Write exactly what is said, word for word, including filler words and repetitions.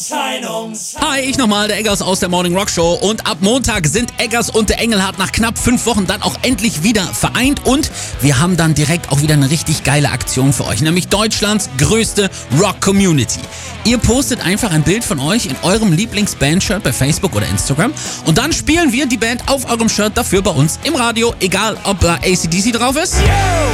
Hi, ich nochmal, der Eggers aus der Morning Rock Show. Und ab Montag sind Eggers und der Engelhardt nach knapp fünf Wochen dann auch endlich wieder vereint. Und wir haben dann direkt auch wieder eine richtig geile Aktion für euch, nämlich Deutschlands größte Rock-Community. Ihr postet einfach ein Bild von euch in eurem Lieblings-Band-Shirt bei Facebook oder Instagram. Und dann spielen wir die Band auf eurem Shirt dafür bei uns im Radio, egal ob da A C D C drauf ist